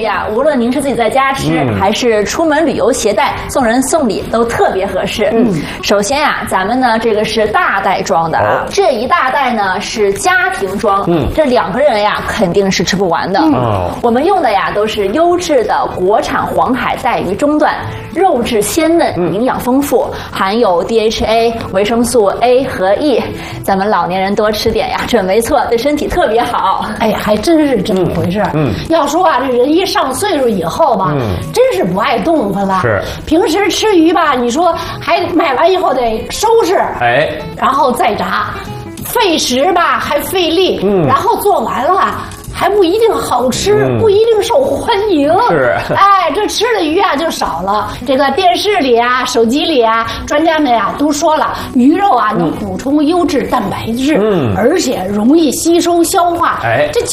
啊，无论您是自己在家吃，还是出门旅游携带，送人送礼都特别合适。首先啊，咱们呢这个是大袋装的啊，这一大袋呢是家庭装，这2个人呀肯定是吃不完的。我们用的呀都是优质的国产黄海带鱼中段，肉质鲜嫩，营养丰富，含有 DHA、维生素 A 和 E， 咱们老年人多吃点呀，准没错，对身体特别好。 哎呀，还真是这么回事。要说啊，这人一上岁数以后吧，真是不爱动弹了。 是， 平时吃鱼吧，你说还买完以后得收拾，然后再炸，费时吧，还费力，然后做完了。还不一定好吃，不一定受欢迎。 是， 哎，这吃的鱼啊就少了。这个电视里啊、手机里啊，专家们呀都说了，鱼肉啊能补充优质蛋白质，而且容易吸收消化。这